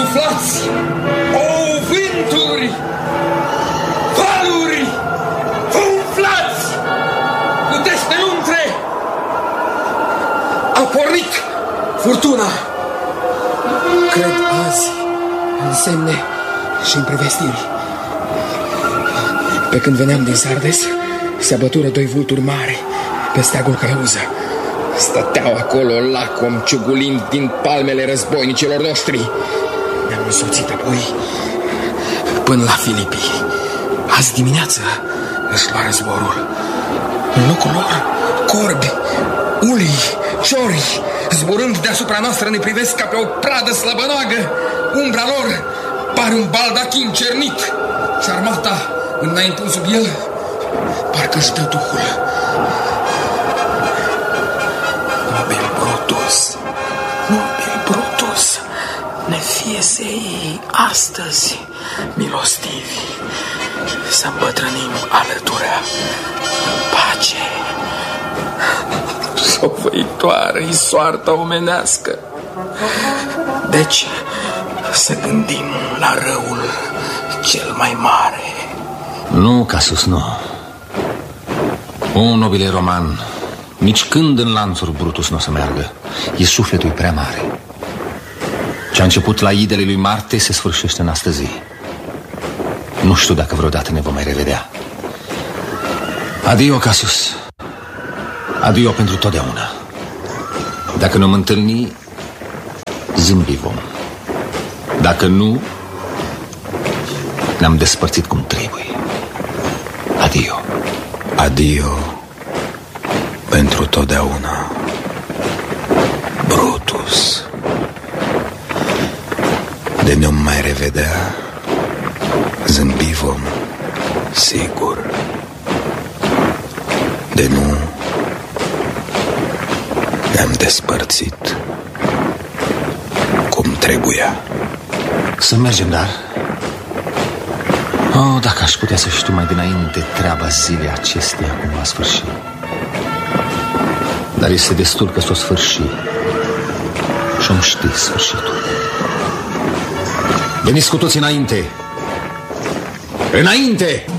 Răsuflați, o vânturi, valuri, vă umflați, puteți pe luntre. A pornit furtuna. Cred azi în semne și în prevestiri. Pe când veneam din Sardes, se abătură doi vulturi mari pe steagul călăuză. Stăteau acolo lacom, ciugulind din palmele războinicilor noștri. Ne-am însoțit apoi până la Filipii. Azi dimineață își lua zborul. În locul lor, corbi, ulii, ciori, zburând deasupra noastră, ne privesc ca pe o pradă slăbănoagă. Umbra lor pare un baldachin cernit și armata, înainte sub el, parcă-și dă duhul. Nobil Brutus, ne fie zei astăzi milostivi, să îmbătrânim alăturea în pace. Sofăitoare-i soarta omenească. Deci să gândim la răul cel mai mare. Nu, Casus, nu. O, nobile roman, nici când în lanțuri Brutus nu o să meargă. E sufletul prea mare. Ce a început la idele lui Marte se sfârșește în astăzi. Nu știu dacă vreodată ne vom mai revedea. Adio, Casus. Adio pentru totdeauna. Dacă ne-om întâlni, zâmbi vom. Dacă nu, ne-am despărțit cum trebuie. Adio. Adio pentru totdeauna, Brutus. De ne-om mai revedea, zâmbi vom, sigur. De nu, ne-am despărțit cum trebuia. Să mergem, dar... Oh, dacă aș putea să știu mai dinainte treaba zilei acesteia cum va sfârși. Dar este destul că s-o sfârși și-om ști sfârșitul. Veniți cu toți înainte! Înainte!